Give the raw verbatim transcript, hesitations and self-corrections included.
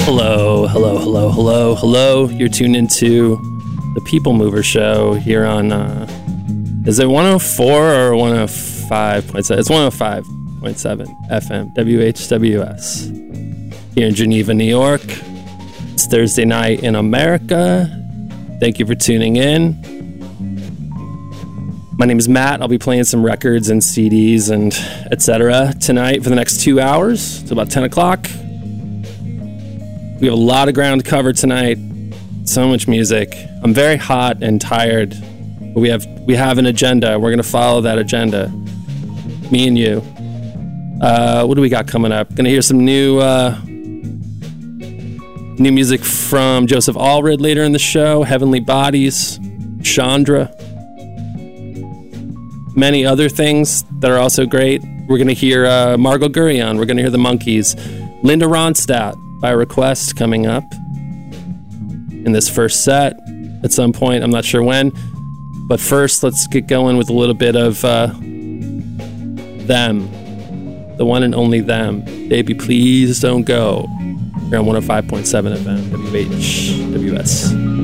Hello, hello, hello, hello, hello. You're tuned into the People Mover Show here on, uh, is it one oh four or one oh five point seven? It's one oh five point seven F M, W H W S, here in Geneva, New York. It's Thursday night in America. Thank you for tuning in. My name is Matt. I'll be playing some records and C Ds and et cetera tonight for the next two hours. It's about ten o'clock. We have a lot of ground to cover tonight. So much music. I'm very hot and tired, but we have we have an agenda. We're going to follow that agenda. Me and you. Uh, what do we got coming up? Going to hear some new uh, new music from Joseph Allred later in the show. Heavenly Bodies, Chandra, many other things that are also great. We're going to hear uh, Margot Guryan. We're going to hear the Monkees. Linda Ronstadt by request coming up in this first set at some point. I'm not sure when. But first, let's get going with a little bit of uh, Them. The one and only Them. Baby, please don't go. Here on one oh five point seven F M, W H W S.